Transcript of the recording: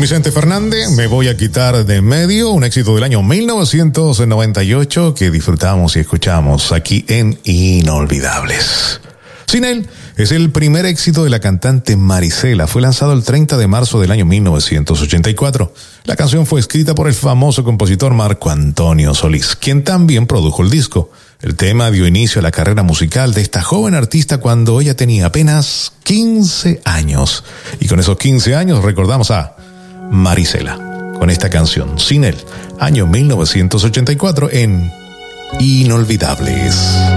Vicente Fernández, Me voy a quitar de en medio, un éxito del año 1998 que disfrutamos y escuchamos aquí en Inolvidables. Sin él, es el primer éxito de la cantante Marisela. Fue lanzado el 30 de marzo del año 1984. La canción fue escrita por el famoso compositor Marco Antonio Solís, quien también produjo el disco. El tema dio inicio a la carrera musical de esta joven artista cuando ella tenía apenas 15 años. Y con esos 15 años recordamos a Marisela con esta canción, Sin él, año 1984 en Inolvidables.